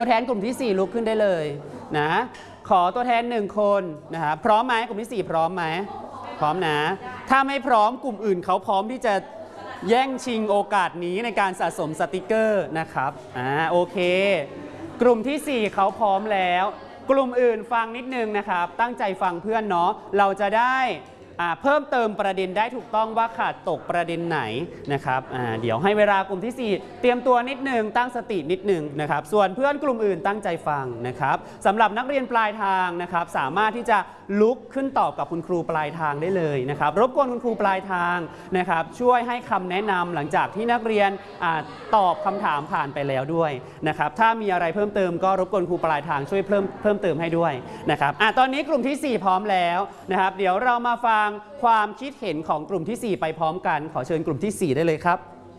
ตัวแทนกลุ่มที่4ลุกขึ้นได้เลยนะขอตัวแทน1คนนะครับพร้อมไหมกลุ่มที่4พร้อมไหมพร้อมนะถ้าไม่พร้อมกลุ่มอื่นเขาพร้อมที่จะแย่งชิงโอกาสนี้ในการสะสมสติกเกอร์นะครับโอเคกลุ่มที่4เขาพร้อมแล้วกลุ่มอื่นฟังนิดนึงนะครับตั้งใจฟังเพื่อนเนาะเราจะได้เพิ่มเติมประเด็นได้ถูกต้องว่าขาดตกประเด็นไหนนะครับเดี๋ยวให้เวลากลุ่มที่4เตรียมตัวนิดนึงตั้งสตินิดนึงนะครับส่วนเพื่อนกลุ่มอื่นตั้งใจฟังนะครับสำหรับนักเรียนปลายทางนะครับสามารถที่จะลุกขึ้นตอบกับคุณครูปลายทางได้เลยนะครับรบกวนคุณครูปลายทางนะครับช่วยให้คำแนะนำหลังจากที่นักเรียนตอบคำถามผ่านไปแล้วด้วยนะครับถ้ามีอะไรเพิ่มเติมก็รบกวนครูปลายทางช่วยเพิ่มเติมให้ด้วยนะครับตอนนี้กลุ่มที่4พร้อมแล้วนะครับเดี๋ยวเรามาฟังความคิดเห็นของกลุ่มที่4ไปพร้อมกันขอเชิญกลุ่มที่4ได้เลยครับ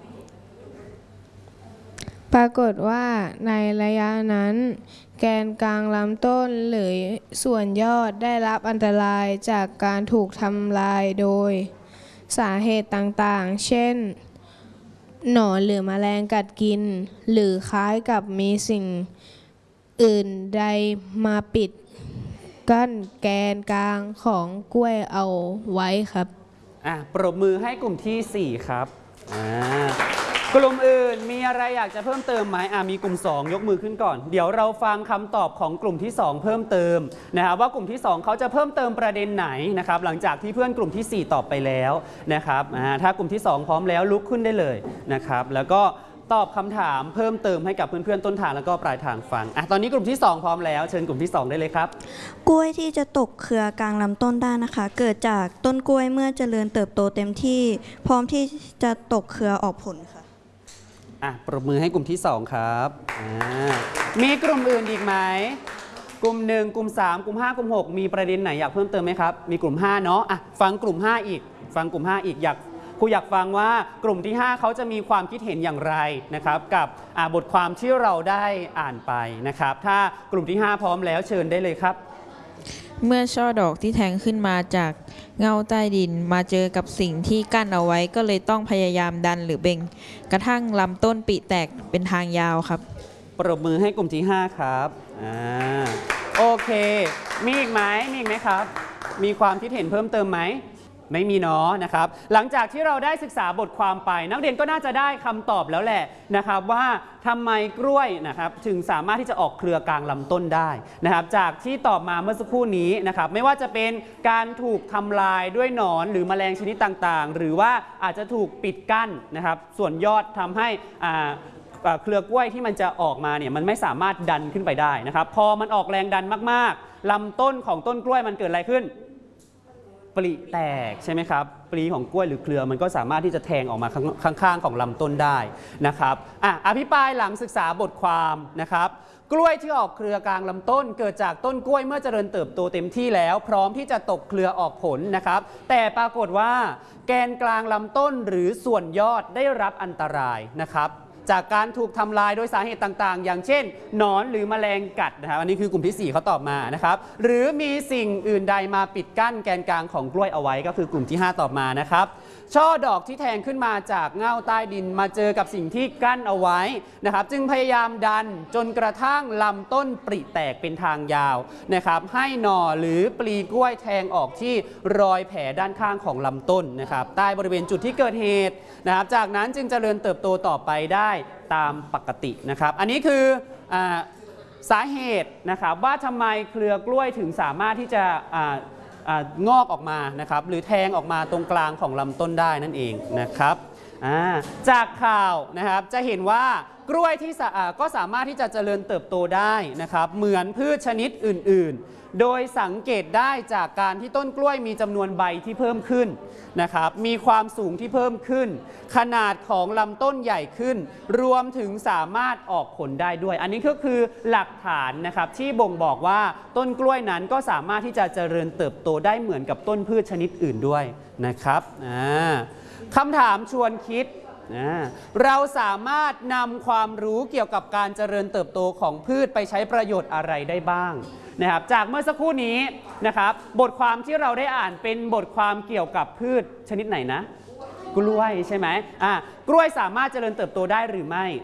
ปรากฏว่าในระยะนั้นแกนกลางลำต้นหรือส่วนยอดได้รับอันตรายจากการถูกทำลายโดยสาเหตุต่างๆเช่นหนอนหรือแมลงกัดกินหรือคล้ายกับมีสิ่งอื่นใดมาปิดกั้นแกนกลางของกล้วยเอาไว้ครับปรบมือให้กลุ่มที่4ครับกลุ่มอื่นมีอะไรอยากจะเพิ่มเติมไหมมีกลุ่ม2ยกมือขึ้นก่อนเดี๋ยวเราฟังคำตอบของกลุ่มที่2เพิ่มเติมนะครับว่ากลุ่มที่2เขาจะเพิ่มเติมประเด็นไหนนะครับหลังจากที่เพื่อนกลุ่มที่4ตอบไปแล้วนะครับถ้ากลุ่มที่2พร้อมแล้วลุกขึ้นได้เลยนะครับแล้วก็ตอบคำถามเพิ่มเติมให้กับเพื่อนๆต้นทางแล้วก็ปลายทางฟังตอนนี้กลุ่มที่2พร้อมแล้วเชิญกลุ่มที่2ได้เลยครับกล้วยที่จะตกเครือกลางลำต้นได้นะคะเกิดจากต้นกล้วยเมื่อเจริญเติบโตเต็มที่พร้อมที่จะตกเครือออกผลค่ะปรบมือให้กลุ่มที่2ครับมีกลุ่มอื่นอีกไหมกลุ่ม1กลุ่ม3กลุ่ม5กลุ่ม6มีประเด็นไหนอยากเพิ่มเติมไหมครับมีกลุ่ม5เนาะฟังกลุ่ม5อีกฟังกลุ่ม5อีกครูอยากฟังว่ากลุ่มที่5เขาจะมีความคิดเห็นอย่างไรนะครับกับบทความที่เราได้อ่านไปนะครับถ้ากลุ่มที่5พร้อมแล้วเชิญได้เลยครับเมื่อช่อดอกที่แทงขึ้นมาจากเงาใต้ดินมาเจอกับสิ่งที่กั้นเอาไว้ก็เลยต้องพยายามดันหรือเบ่งกระทั่งลำต้นปริแตกเป็นทางยาวครับปรบมือให้กลุ่มที่5ครับโอเคมีอีกไหมครับมีความคิดเห็นเพิ่มเติมไหมไม่มีเนาะนะครับหลังจากที่เราได้ศึกษาบทความไปนักเรียนก็น่าจะได้คำตอบแล้วแหละนะครับว่าทำไมกล้วยนะครับถึงสามารถที่จะออกเครือกลางลำต้นได้นะครับจากที่ตอบมาเมื่อสักครู่นี้นะครับไม่ว่าจะเป็นการถูกทำลายด้วยหนอนหรือแมลงชนิดต่างๆหรือว่าอาจจะถูกปิดกั้นนะครับส่วนยอดทำให้เครือกล้วยที่มันจะออกมาเนี่ยมันไม่สามารถดันขึ้นไปได้นะครับพอมันออกแรงดันมากๆลำต้นของต้นกล้วยมันเกิดอะไรขึ้นปริแตกใช่ไหมครับปลีของกล้วยหรือเครือมันก็สามารถที่จะแทงออกมาข้างๆของลำต้นได้นะครับอภิปรายหลังศึกษาบทความนะครับกล้วยที่ออกเครือกลางลำต้นเกิดจากต้นกล้วยเมื่อเจริญเติบโตเต็มที่แล้วพร้อมที่จะตกเครือออกผลนะครับแต่ปรากฏว่าแกนกลางลำต้นหรือส่วนยอดได้รับอันตรายนะครับจากการถูกทำลายโดยสาเหตุต่างๆอย่างเช่นหนอนหรือแมลงกัดนะครับอันนี้คือกลุ่มที่4เขาตอบมานะครับหรือมีสิ่งอื่นใดมาปิดกั้นแกนกลางของกล้วยเอาไว้ก็คือกลุ่มที่5ตอบมานะครับช่อดอกที่แทงขึ้นมาจากเง่าใต้ดินมาเจอกับสิ่งที่กั้นเอาไว้นะครับจึงพยายามดันจนกระทั่งลำต้นปริแตกเป็นทางยาวนะครับให้หน่อหรือปลีกล้วยแทงออกที่รอยแผลด้านข้างของลำต้นนะครับใต้บริเวณจุดที่เกิดเหตุนะครับจากนั้นจึงเจริญเติบโตต่อไปได้ตามปกตินะครับอันนี้คือสาเหตุนะครับว่าทำไมเครือกล้วยถึงสามารถที่จะงอกออกมานะครับหรือแทงออกมาตรงกลางของลำต้นได้นั่นเองนะครับจากข่าวนะครับจะเห็นว่ากล้วยที่ก็สามารถที่จะเจริญเติบโตได้นะครับเหมือนพืชชนิดอื่นๆโดยสังเกตได้จากการที่ต้นกล้วยมีจำนวนใบที่เพิ่มขึ้นนะครับมีความสูงที่เพิ่มขึ้นขนาดของลำต้นใหญ่ขึ้นรวมถึงสามารถออกผลได้ด้วยอันนี้ก็คือหลักฐานนะครับที่บ่งบอกว่าต้นกล้วยนั้นก็สามารถที่จะเจริญเติบโตได้เหมือนกับต้นพืชชนิดอื่นด้วยนะครับคำถามชวนคิดเราสามารถนำความรู้เกี่ยวกับการเจริญเติบโตของพืชไปใช้ประโยชน์อะไรได้บ้างนะครับจากเมื่อสักครู่นี้นะครับบทความที่เราได้อ่านเป็นบทความเกี่ยวกับพืชชนิดไหนนะกล้วยใช่ไหมกล้วยสามารถเจริญเติบโตได้หรือไม่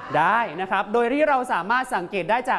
ได้นะครับ โดยที่เราสามารถสังเกตได้จาก